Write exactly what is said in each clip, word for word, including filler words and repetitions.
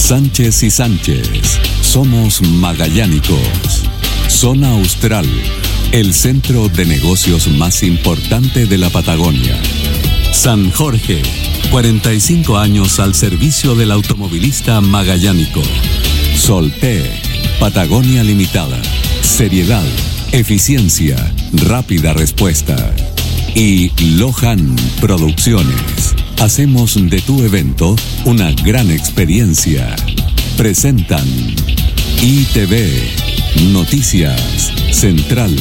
Sánchez y Sánchez, somos magallánicos. Zona Austral, el centro de negocios más importante de la Patagonia. San Jorge, cuarenta y cinco años al servicio del automovilista magallánico. Solté, Patagonia Limitada, seriedad, eficiencia, rápida respuesta. Y Lohan Producciones, hacemos de tu evento una gran experiencia. Presentan I T V, Noticias Central.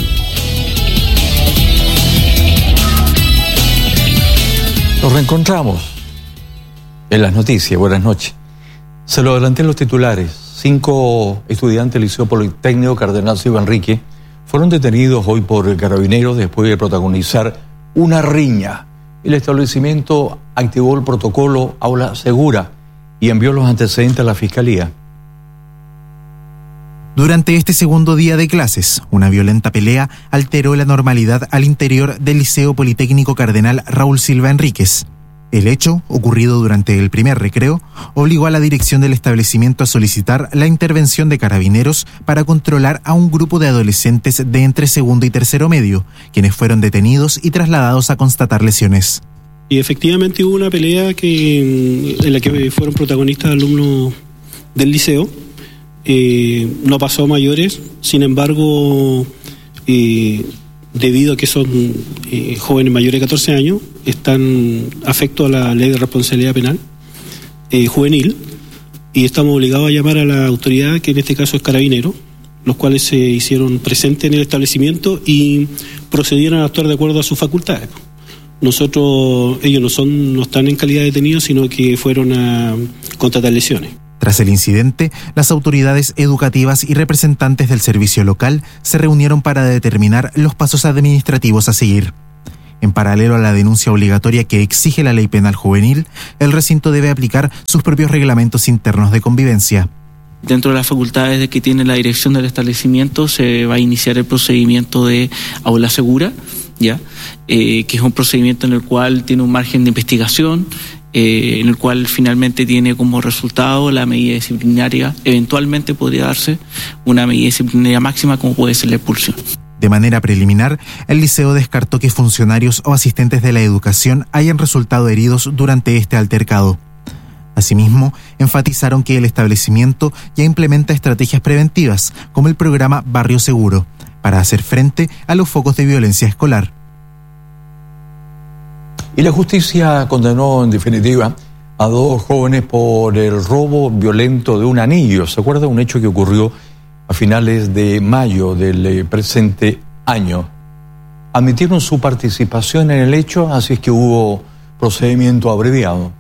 Nos reencontramos en las noticias. Buenas noches. Se lo adelanté en los titulares. Cinco estudiantes del Liceo Politécnico Cardenal Silva Enrique fueron detenidos hoy por carabineros después de protagonizar una riña. El establecimiento activó el protocolo Aula Segura y envió los antecedentes a la Fiscalía. Durante este segundo día de clases, una violenta pelea alteró la normalidad al interior del Liceo Politécnico Cardenal Raúl Silva Enríquez. El hecho, ocurrido durante el primer recreo, obligó a la dirección del establecimiento a solicitar la intervención de carabineros para controlar a un grupo de adolescentes de entre segundo y tercero medio, quienes fueron detenidos y trasladados a constatar lesiones. Y efectivamente hubo una pelea que, en la que fueron protagonistas alumnos del liceo. Eh, no pasó a mayores, sin embargo, eh, debido a que son eh, jóvenes mayores de catorce años, están afectos a la ley de responsabilidad penal eh, juvenil, y estamos obligados a llamar a la autoridad, que en este caso es Carabinero, los cuales se hicieron presentes en el establecimiento y procedieron a actuar de acuerdo a sus facultades. Nosotros, ellos no son, no están en calidad de detenidos, sino que fueron a contratar lesiones. Tras el incidente, las autoridades educativas y representantes del servicio local se reunieron para determinar los pasos administrativos a seguir. En paralelo a la denuncia obligatoria que exige la ley penal juvenil, el recinto debe aplicar sus propios reglamentos internos de convivencia. Dentro de las facultades de que tiene la dirección del establecimiento se va a iniciar el procedimiento de Aula Segura, ya, eh, que es un procedimiento en el cual tiene un margen de investigación, Eh, en el cual finalmente tiene como resultado la medida disciplinaria. Eventualmente podría darse una medida disciplinaria máxima, como puede ser la expulsión. De manera preliminar, el liceo descartó que funcionarios o asistentes de la educación hayan resultado heridos durante este altercado. Asimismo, enfatizaron que el establecimiento ya implementa estrategias preventivas, como el programa Barrio Seguro, para hacer frente a los focos de violencia escolar. Y la justicia condenó en definitiva a dos jóvenes por el robo violento de un anillo. ¿Se acuerda? Un hecho que ocurrió a finales de mayo del presente año. Admitieron su participación en el hecho, así es que hubo procedimiento abreviado.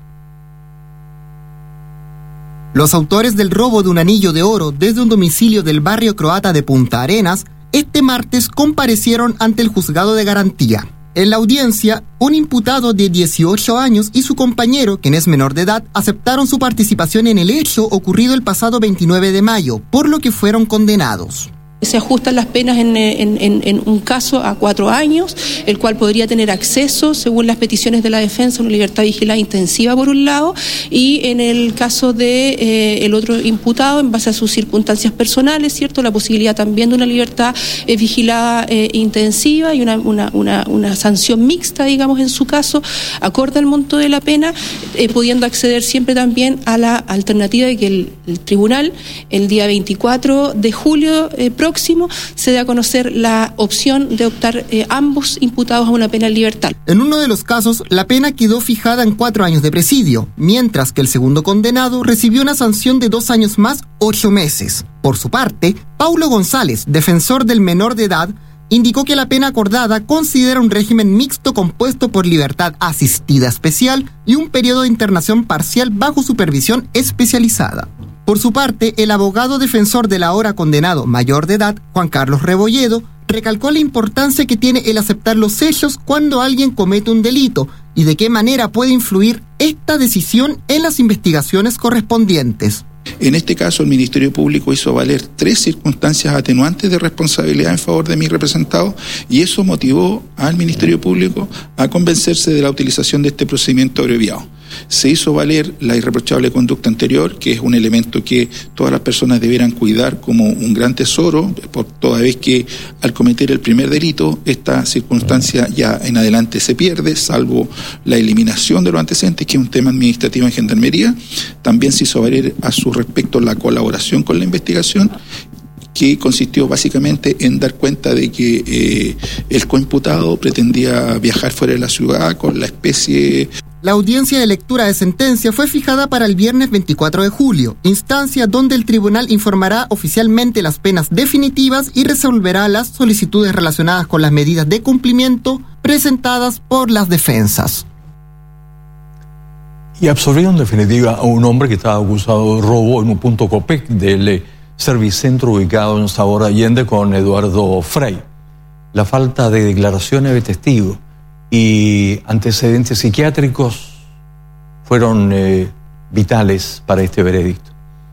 Los autores del robo de un anillo de oro desde un domicilio del barrio croata de Punta Arenas, este martes comparecieron ante el juzgado de garantía. En la audiencia, un imputado de dieciocho años y su compañero, quien es menor de edad, aceptaron su participación en el hecho ocurrido el pasado veintinueve de mayo, por lo que fueron condenados. Se ajustan las penas en, en, en, en un caso a cuatro años, el cual podría tener acceso, según las peticiones de la defensa, a una libertad vigilada intensiva por un lado, y en el caso de eh, el otro imputado, en base a sus circunstancias personales, cierto, la posibilidad también de una libertad eh, vigilada eh, intensiva y una, una, una, una sanción mixta, digamos, en su caso, acorde al monto de la pena, eh, pudiendo acceder siempre también a la alternativa de que el, el tribunal, el día veinticuatro de julio eh, próximo, se dé a conocer la opción de optar eh, ambos imputados a una pena en libertad. En uno de los casos, la pena quedó fijada en cuatro años de presidio, mientras que el segundo condenado recibió una sanción de dos años más, ocho meses. Por su parte, Paulo González, defensor del menor de edad, indicó que la pena acordada considera un régimen mixto compuesto por libertad asistida especial y un periodo de internación parcial bajo supervisión especializada. Por su parte, el abogado defensor del ahora condenado mayor de edad, Juan Carlos Rebolledo, recalcó la importancia que tiene el aceptar los hechos cuando alguien comete un delito y de qué manera puede influir esta decisión en las investigaciones correspondientes. En este caso, el Ministerio Público hizo valer tres circunstancias atenuantes de responsabilidad en favor de mi representado, y eso motivó al Ministerio Público a convencerse de la utilización de este procedimiento abreviado. Se hizo valer la irreprochable conducta anterior, que es un elemento que todas las personas debieran cuidar como un gran tesoro, por toda vez que al cometer el primer delito, esta circunstancia ya en adelante se pierde, salvo la eliminación de los antecedentes, que es un tema administrativo en Gendarmería. También se hizo valer a su respecto la colaboración con la investigación, que consistió básicamente en dar cuenta de que eh, el coimputado pretendía viajar fuera de la ciudad con la especie. La audiencia de lectura de sentencia fue fijada para el viernes veinticuatro de julio, instancia donde el tribunal informará oficialmente las penas definitivas y resolverá las solicitudes relacionadas con las medidas de cumplimiento presentadas por las defensas. Y absolvieron en definitiva a un hombre que estaba acusado de robo en un punto Copec del Servicentro ubicado en Sabor Allende con Eduardo Frei. La falta de declaraciones de testigos y antecedentes psiquiátricos fueron eh, vitales para este veredicto.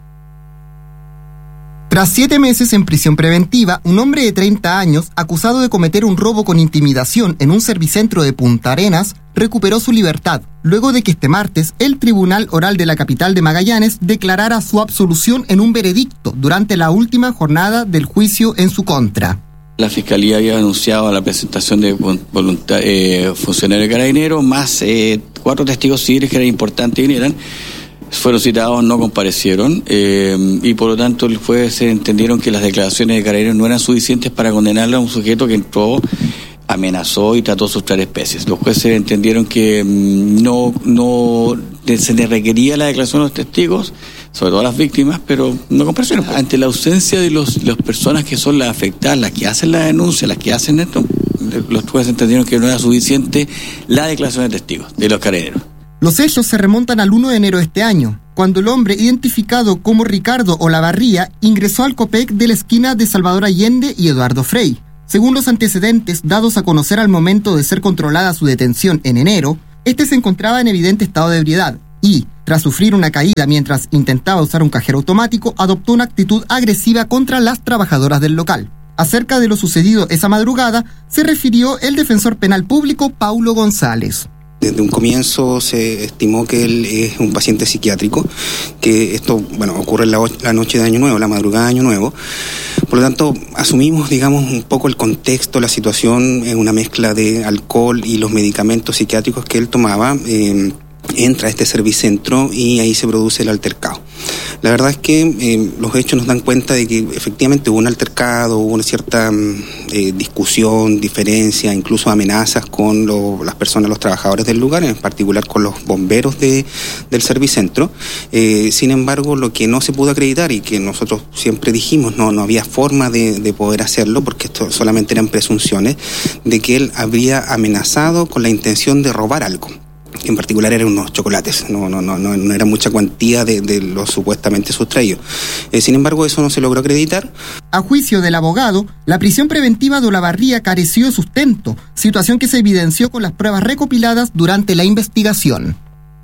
Tras siete meses en prisión preventiva, un hombre de treinta años, acusado de cometer un robo con intimidación en un servicentro de Punta Arenas, recuperó su libertad, luego de que este martes el Tribunal Oral de la capital de Magallanes declarara su absolución en un veredicto durante la última jornada del juicio en su contra. La Fiscalía había anunciado la presentación de voluntad, eh, funcionarios de Carabineros, más eh, cuatro testigos civiles que eran importantes y vinieran. Fueron citados, no comparecieron, eh, y por lo tanto el juez entendieron que las declaraciones de Carabineros no eran suficientes para condenarle a un sujeto que entró, amenazó y trató de sustraer especies. Los jueces entendieron que mm, no, no se les requería la declaración de los testigos, sobre todo a las víctimas, pero no comparecieron. Ante la ausencia de los, las personas que son las afectadas, las que hacen la denuncia, las que hacen esto, los jueces entendieron que no era suficiente la declaración de testigos de los Carabineros. Los hechos se remontan al uno de enero de este año, cuando el hombre identificado como Ricardo Olavarría ingresó al Copec de la esquina de Salvador Allende y Eduardo Frei. Según los antecedentes dados a conocer al momento de ser controlada su detención en enero, este se encontraba en evidente estado de ebriedad y, tras sufrir una caída mientras intentaba usar un cajero automático, adoptó una actitud agresiva contra las trabajadoras del local. Acerca de lo sucedido esa madrugada, se refirió el defensor penal público Paulo González. Desde un comienzo se estimó que él es un paciente psiquiátrico, que esto, bueno, ocurre la, la noche de Año Nuevo, la madrugada de Año Nuevo. Por lo tanto, asumimos, digamos, un poco el contexto, la situación, en una mezcla de alcohol y los medicamentos psiquiátricos que él tomaba. Eh, entra a este servicentro y ahí se produce el altercado. La verdad es que eh, los hechos nos dan cuenta de que efectivamente hubo un altercado, hubo una cierta eh, discusión, diferencia, incluso amenazas con lo, las personas, los trabajadores del lugar, en particular con los bomberos de, del servicentro. Eh, sin embargo, lo que no se pudo acreditar y que nosotros siempre dijimos, no, no había forma de, de poder hacerlo, porque esto solamente eran presunciones, de que él habría amenazado con la intención de robar algo. En particular eran unos chocolates, no, no, no, no era mucha cuantía de, de lo supuestamente sustraído. Eh, sin embargo, eso no se logró acreditar. A juicio del abogado, la prisión preventiva de Olavarría careció de sustento, situación que se evidenció con las pruebas recopiladas durante la investigación.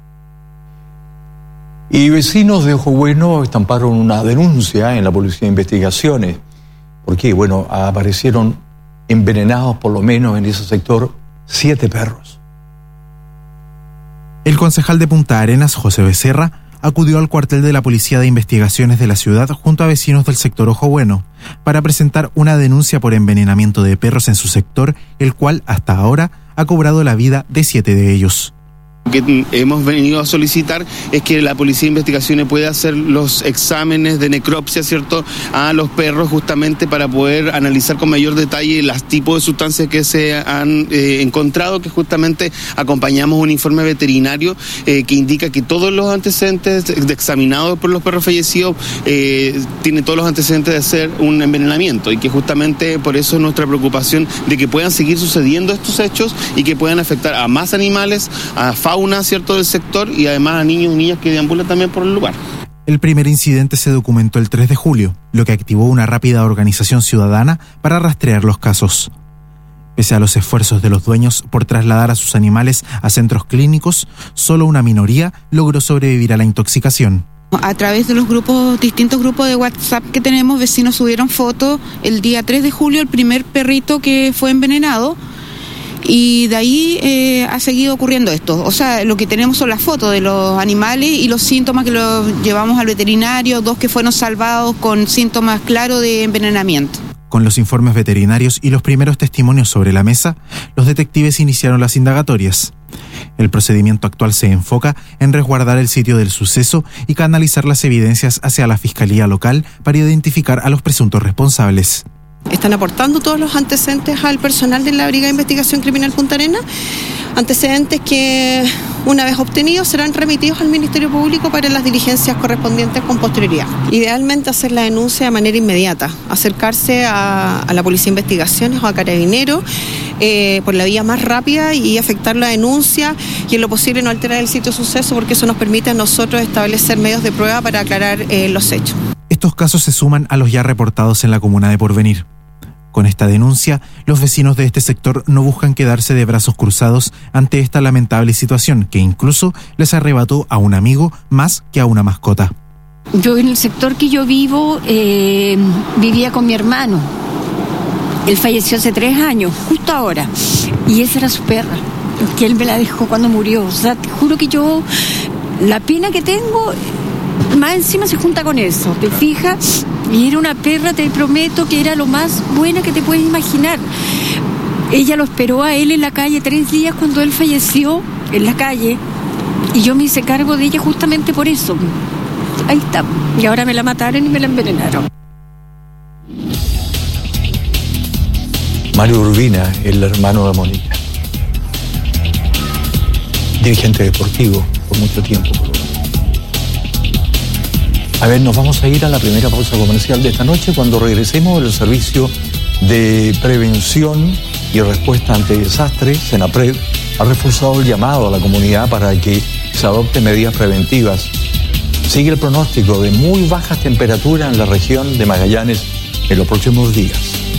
Y vecinos de Ojo Bueno estamparon una denuncia en la Policía de Investigaciones. ¿Por qué? Bueno, aparecieron envenenados por lo menos en ese sector siete perros. El concejal de Punta Arenas, José Becerra, acudió al cuartel de la Policía de Investigaciones de la ciudad junto a vecinos del sector Ojo Bueno para presentar una denuncia por envenenamiento de perros en su sector, el cual hasta ahora ha cobrado la vida de siete de ellos. Lo que hemos venido a solicitar es que la Policía de Investigaciones pueda hacer los exámenes de necropsia, ¿cierto?, a los perros, justamente para poder analizar con mayor detalle los tipos de sustancias que se han eh, encontrado, que justamente acompañamos un informe veterinario eh, que indica que todos los antecedentes examinados por los perros fallecidos eh, tienen todos los antecedentes de ser un envenenamiento, y que justamente por eso es nuestra preocupación de que puedan seguir sucediendo estos hechos y que puedan afectar a más animales, a fauna, ¿cierto?, del sector, y además a niños y niñas que deambulan también por el lugar. El primer incidente se documentó el tres de julio, lo que activó una rápida organización ciudadana para rastrear los casos. Pese a los esfuerzos de los dueños por trasladar a sus animales a centros clínicos, solo una minoría logró sobrevivir a la intoxicación. A través de los grupos, distintos grupos de WhatsApp que tenemos, vecinos subieron fotos el día tres de julio, el primer perrito que fue envenenado. y de ahí eh, ha seguido ocurriendo esto. O sea, lo que tenemos son las fotos de los animales y los síntomas que los llevamos al veterinario, dos que fueron salvados con síntomas claros de envenenamiento. Con los informes veterinarios y los primeros testimonios sobre la mesa, los detectives iniciaron las indagatorias. El procedimiento actual se enfoca en resguardar el sitio del suceso y canalizar las evidencias hacia la Fiscalía local para identificar a los presuntos responsables. Están aportando todos los antecedentes al personal de la Brigada de Investigación Criminal Punta Arenas, antecedentes que, una vez obtenidos, serán remitidos al Ministerio Público para las diligencias correspondientes con posterioridad. Idealmente hacer la denuncia de manera inmediata, acercarse a, a la Policía de Investigaciones o a Carabineros eh, por la vía más rápida y efectuar la denuncia y en lo posible no alterar el sitio de suceso, porque eso nos permite a nosotros establecer medios de prueba para aclarar eh, los hechos. Estos casos se suman a los ya reportados en la comuna de Porvenir. Con esta denuncia, los vecinos de este sector no buscan quedarse de brazos cruzados ante esta lamentable situación que incluso les arrebató a un amigo más que a una mascota. Yo en el sector que yo vivo eh, vivía con mi hermano. Él falleció hace tres años, justo ahora, y esa era su perra, que él me la dejó cuando murió. O sea, te juro que yo, la pena que tengo, más encima se junta con eso, ¿te fijas? Y era una perra, te prometo, que era lo más buena que te puedes imaginar. Ella lo esperó a él en la calle tres días cuando él falleció, en la calle, y yo me hice cargo de ella justamente por eso. Ahí está. Y ahora me la mataron y me la envenenaron. Mario Urbina, el hermano de Mónica. Dirigente deportivo por mucho tiempo. A ver, nos vamos a ir a la primera pausa comercial de esta noche. Cuando regresemos, el Servicio de Prevención y Respuesta ante Desastres, SENAPRED, ha reforzado el llamado a la comunidad para que se adopten medidas preventivas. Sigue el pronóstico de muy bajas temperaturas en la región de Magallanes en los próximos días.